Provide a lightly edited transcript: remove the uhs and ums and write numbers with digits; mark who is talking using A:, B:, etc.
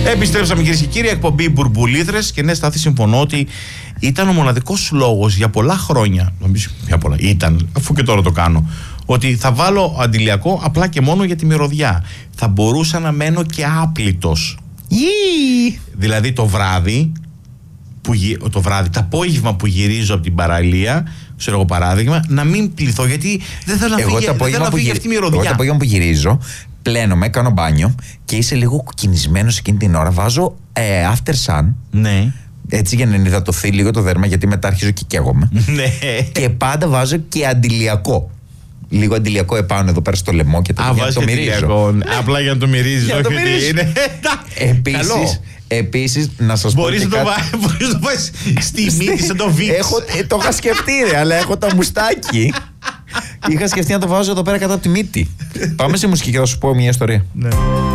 A: Επιστρέψαμε, κυρίες και κύριοι, εκπομπή Μπουρμπουλήθρες. Και ναι, Στάθη, συμφωνώ ότι ήταν ο μοναδικός λόγος για πολλά χρόνια. Νομίζω για πολλά. Ήταν, αφού και τώρα το κάνω. Ότι θα βάλω αντιλιακό απλά και μόνο για τη μυρωδιά. Θα μπορούσα να μένω και άπλητος. Δηλαδή το βράδυ, το απόγευμα που γυρίζω από την παραλία, ξέρω εγώ παράδειγμα, να μην πληθώ, γιατί δεν θέλω να φύγει αυτή η μυρωδιά.
B: Εγώ το απόγευμα που γυρίζω, πλένομαι, κάνω μπάνιο και είσαι λίγο κουκκινισμένος εκείνη την ώρα. Βάζω after sun.
A: Ναι.
B: Έτσι για να ενυδατωθεί λίγο το δέρμα, γιατί μετά αρχίζω και καίγομαι.
A: Ναι.
B: Και πάντα βάζω και αντιλιακό. Λίγο αντιλιακό επάνω εδώ πέρα στο λαιμό και το μυρίζω.
A: Απλά για να το μυρίζεις, όχι ότι είναι.
B: Επίσης, να σας πω.
A: Μπορείς να το βάλεις στη μύτη σαν το Βίξ.
B: Το είχα σκεφτεί, αλλά έχω τα μουστάκι. Είχα σκεφτεί να το βάζω εδώ πέρα κάτω από τη μύτη. Πάμε σε μουσική και θα σου πω μια ιστορία.